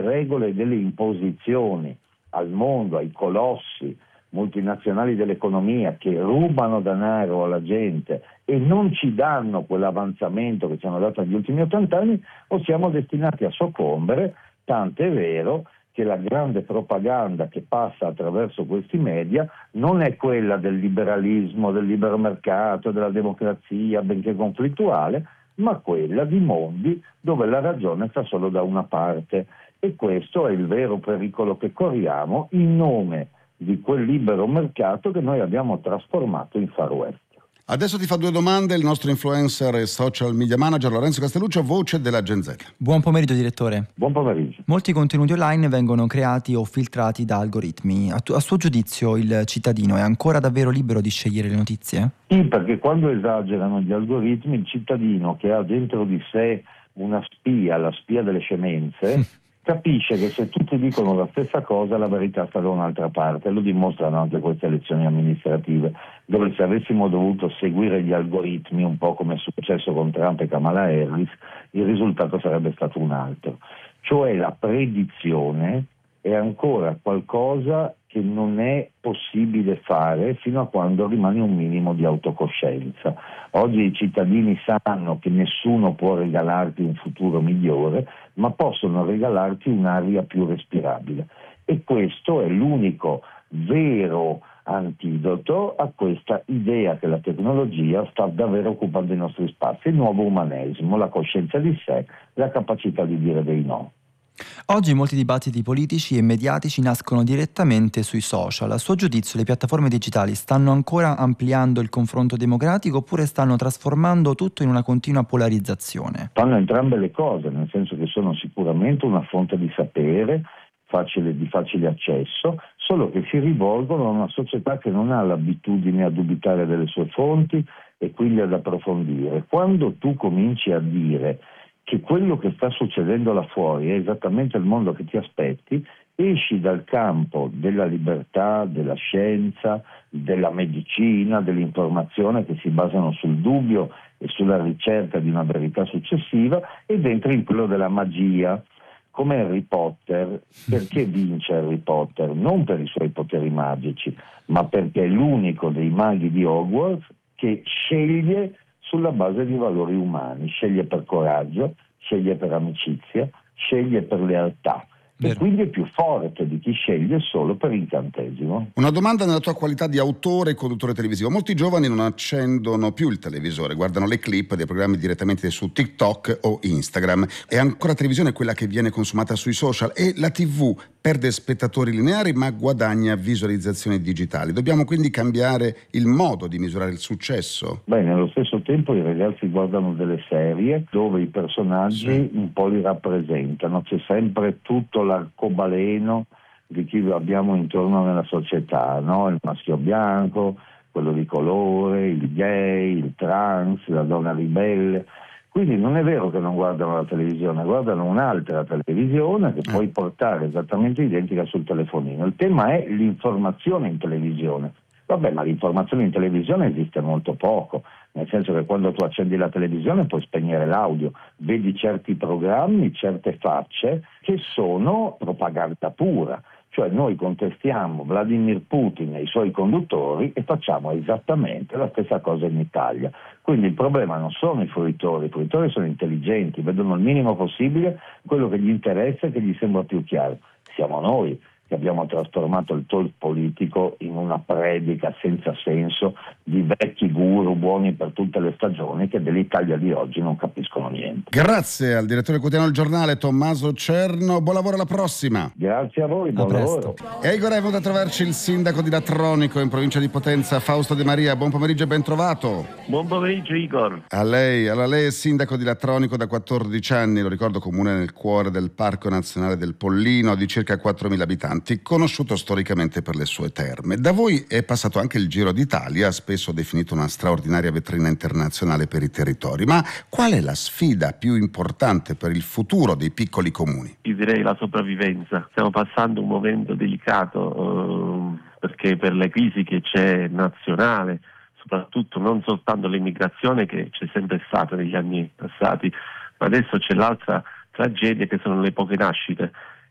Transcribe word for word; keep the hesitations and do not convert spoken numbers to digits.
regole e delle imposizioni al mondo, ai colossi multinazionali dell'economia che rubano denaro alla gente e non ci danno quell'avanzamento che ci hanno dato negli ultimi ottanta anni, o siamo destinati a soccombere, tant'è vero che la grande propaganda che passa attraverso questi media non è quella del liberalismo, del libero mercato, della democrazia, benché conflittuale, ma quella di mondi dove la ragione sta solo da una parte. E questo è il vero pericolo che corriamo in nome di quel libero mercato che noi abbiamo trasformato in Far West. Adesso ti fa due domande il nostro influencer e social media manager Lorenzo Castelluccio, voce della Gen Z. Buon pomeriggio direttore. Buon pomeriggio. Molti contenuti online vengono creati o filtrati da algoritmi. A, tu, a suo giudizio il cittadino è ancora davvero libero di scegliere le notizie? Sì, perché quando esagerano gli algoritmi, il cittadino che ha dentro di sé una spia, la spia delle scemenze, capisce che se tutti dicono la stessa cosa la verità sta da un'altra parte. Lo dimostrano anche queste elezioni amministrative, dove se avessimo dovuto seguire gli algoritmi, un po' come è successo con Trump e Kamala Harris, il risultato sarebbe stato un altro. Cioè la predizione è ancora qualcosa che non è possibile fare fino a quando rimane un minimo di autocoscienza. Oggi i cittadini sanno che nessuno può regalarti un futuro migliore, ma possono regalarti un'aria più respirabile. E questo è l'unico vero antidoto a questa idea che la tecnologia sta davvero occupando i nostri spazi, il nuovo umanesimo, la coscienza di sé, la capacità di dire dei no. Oggi molti dibattiti politici e mediatici nascono direttamente sui social. A suo giudizio le piattaforme digitali stanno ancora ampliando il confronto democratico oppure stanno trasformando tutto in una continua polarizzazione? Fanno entrambe le cose, nel senso che sono sicuramente una fonte di sapere, facile, di facile accesso, solo che si rivolgono a una società che non ha l'abitudine a dubitare delle sue fonti e quindi ad approfondire. Quando tu cominci a dire che quello che sta succedendo là fuori è esattamente il mondo che ti aspetti, esci dal campo della libertà, della scienza, della medicina, dell'informazione che si basano sul dubbio e sulla ricerca di una verità successiva ed entri in quello della magia. Come Harry Potter. Perché vince Harry Potter? Non per i suoi poteri magici, ma perché è l'unico dei maghi di Hogwarts che sceglie sulla base di valori umani, sceglie per coraggio, sceglie per amicizia, sceglie per lealtà. Vero. E quindi è più forte di chi sceglie solo per incantesimo. Una domanda nella tua qualità di autore e conduttore televisivo. Molti giovani non accendono più il televisore, guardano le clip dei programmi direttamente su TikTok o Instagram. È ancora televisione quella che viene consumata sui social e la tivù perde spettatori lineari ma guadagna visualizzazioni digitali. Dobbiamo quindi cambiare il modo di misurare il successo? Beh, nello stesso tempo i ragazzi guardano delle serie dove i personaggi sì. un po' li rappresentano. C'è sempre tutto l'arcobaleno di chi abbiamo intorno nella società, no? Il maschio bianco, quello di colore, il gay, il trans, la donna ribelle. Quindi non è vero che non guardano la televisione, guardano un'altra televisione che eh. puoi portare esattamente identica sul telefonino. Il tema è l'informazione in televisione. Vabbè, ma l'informazione in televisione esiste molto poco, nel senso che quando tu accendi la televisione puoi spegnere l'audio, vedi certi programmi, certe facce che sono propaganda pura. Cioè noi contestiamo Vladimir Putin e i suoi conduttori e facciamo esattamente la stessa cosa in Italia. Quindi il problema non sono i fruitori, i fruitori sono intelligenti, vedono il minimo possibile quello che gli interessa e che gli sembra più chiaro. Siamo noi che abbiamo trasformato il talk politico in una predica senza senso di vecchi guru buoni per tutte le stagioni che dell'Italia di oggi non capiscono niente. Grazie al direttore quotidiano del Giornale Tommaso Cerno, buon lavoro alla prossima. Grazie a voi, buon lavoro. E Igor è venuto a trovarci il sindaco di Latronico in provincia di Potenza, Fausto De Maria. Buon pomeriggio e ben trovato. Buon pomeriggio Igor. A lei, allora lei è sindaco di Latronico da quattordici anni, lo ricordo, comune nel cuore del Parco Nazionale del Pollino di circa quattromila abitanti, conosciuto storicamente per le sue terme. Da voi è passato anche il Giro d'Italia, spesso definito una straordinaria vetrina internazionale per i territori. Ma qual è la sfida più importante per il futuro dei piccoli comuni? Io direi la sopravvivenza. Stiamo passando un momento delicato eh, perché per la crisi che c'è nazionale, soprattutto non soltanto l'immigrazione che c'è sempre stata negli anni passati, ma adesso c'è l'altra tragedia che sono le poche nascite.